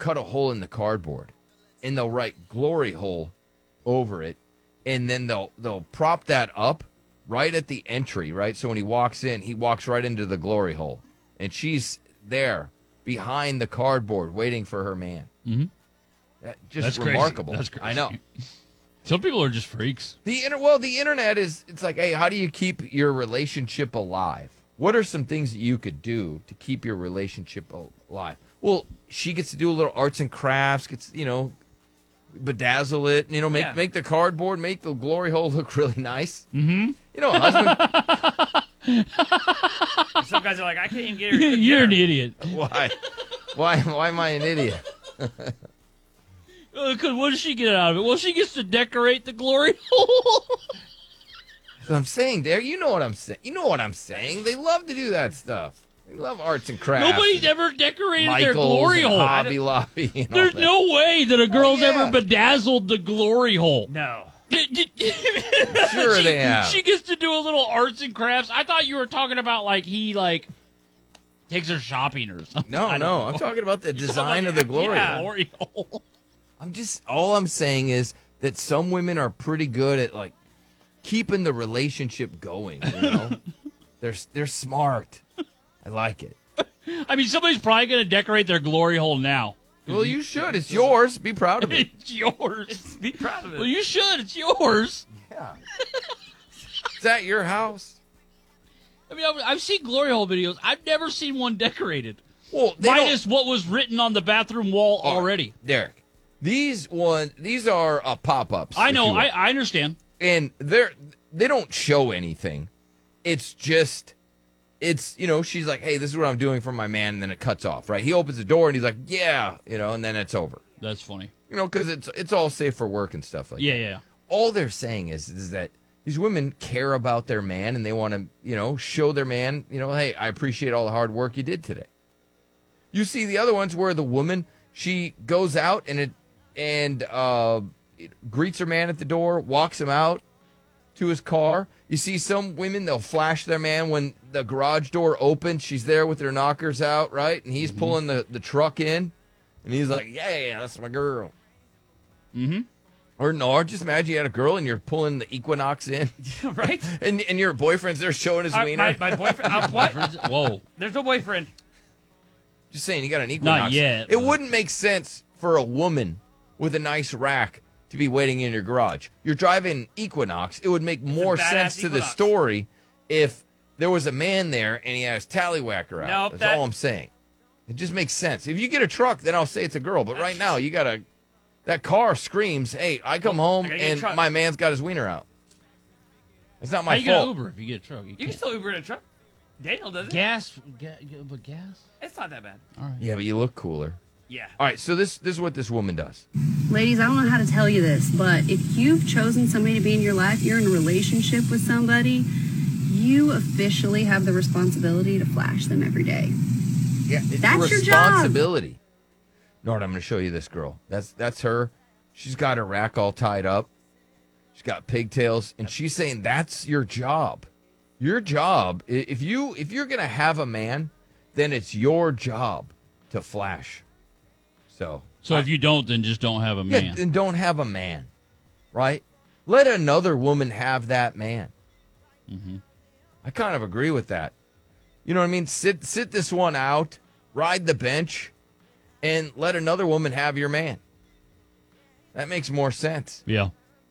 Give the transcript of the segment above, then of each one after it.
cut a hole in the cardboard, and they'll write glory hole over it, and then they'll prop that up right at the entry, right? So when he walks in, he walks right into the glory hole, and she's there behind the cardboard waiting for her man. Mm-hmm. That's crazy. remarkable. That's crazy. I know. Some people are just freaks. The internet it's like, hey, how do you keep your relationship alive? What are some things that you could do to keep your relationship alive? Well, she gets to do a little arts and crafts, gets, bedazzle it, make the cardboard, make the glory hole look really nice. Mm-hmm. Husband. Some guys are like, I can't even get her. You're an idiot. Why? Why am I an idiot? Because what does she get out of it? Well, she gets to decorate the glory hole. So I'm saying, there, you know what I'm saying. You know what I'm saying. They love to do that stuff. They love arts and crafts. Nobody's ever decorated Michaels their glory and hole. Hobby Lobby. And all There's that. no way that a girl's yeah. ever bedazzled the glory hole. No. Sure they have. She gets to do a little arts and crafts. I thought you were talking about he takes her shopping or something. No, I'm talking about the design of the glory hole. Glory hole. All I'm saying is that some women are pretty good at keeping the relationship going, They're smart. I like it. I mean, somebody's probably going to decorate their glory hole now. Well, you should. It's yours. Be proud of it. It's yours. Be proud of it. Well, you should. It's yours. Yeah. Is that your house? I mean, I've seen glory hole videos. I've never seen one decorated. Well, minus what was written on the bathroom wall already. Derek, these are pop-ups. I know. I understand. And they don't show anything. It's just, she's like, hey, this is what I'm doing for my man, and then it cuts off, right? He opens the door, and he's like, yeah, and then it's over. That's funny. Because it's all safe for work and stuff like that. Yeah. All they're saying is that these women care about their man, and they want to, show their man, hey, I appreciate all the hard work you did today. You see the other ones where the woman, she goes out and greets her man at the door, walks him out to his car. You see some women, they'll flash their man when the garage door opens. She's there with her knockers out, right? And he's pulling the truck in. And he's like, yeah, that's my girl. Mm-hmm. Or just imagine you had a girl and you're pulling the Equinox in. Right? And your boyfriend's there showing his wiener. My boyfriend. What? Whoa. There's no boyfriend. Just saying, you got an Equinox. Not yet. It wouldn't make sense for a woman with a nice rack to be waiting in your garage. You're driving Equinox. It would make more sense to the story if there was a man there and he has tallywhacker out. Nope, That's all I'm saying. It just makes sense. If you get a truck, then I'll say it's a girl. But right now, that car screams, hey, I come home and my man's got his wiener out. It's not my fault. fault. You got Uber if you get a truck. You can still Uber in a truck. Daniel does it. But gas? It's not that bad. All right. Yeah, but you look cooler. Yeah. All right, so this is what this woman does. Ladies, I don't know how to tell you this, but if you've chosen somebody to be in your life, you're in a relationship with somebody, you officially have the responsibility to flash them every day. Yeah, it's That's your responsibility. Nord, I'm going to show you this girl. That's her. She's got her rack all tied up. She's got pigtails, and she's saying that's your job. Your job, if you're going to have a man, then it's your job to flash. So if you don't, then just don't have a man. Yeah, then don't have a man, right? Let another woman have that man. Mm-hmm. I kind of agree with that. You know what I mean? Sit this one out, ride the bench, and let another woman have your man. That makes more sense. Yeah.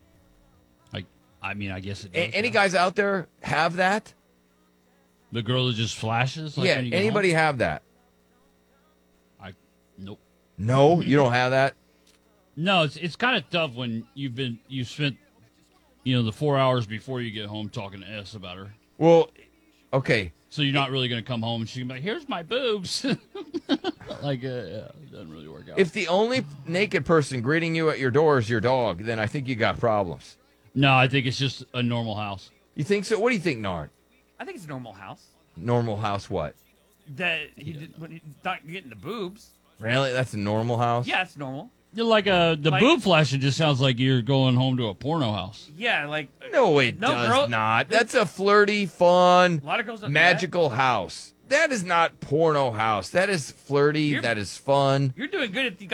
I mean, I guess it does. Any guys out there have that? The girl that just flashes? Yeah, anybody have that? Nope. No, you don't have that? No, it's kind of tough when you've spent, the 4 hours before you get home talking to S about her. Well, okay. So you're not really going to come home and she's going to be like, here's my boobs. Yeah, it doesn't really work out. If the only naked person greeting you at your door is your dog, then I think you got problems. No, I think it's just a normal house. You think so? What do you think, Nard? I think it's a normal house. Normal house what? That he's not getting the boobs. Really? That's a normal house? Yeah, it's normal. You're like the boob flashing just sounds like you're going home to a porno house. Yeah, like No, it does not. That's a flirty, fun, a lot of girls don't magical house. That is not porno house. That is flirty. That is fun. You're doing good at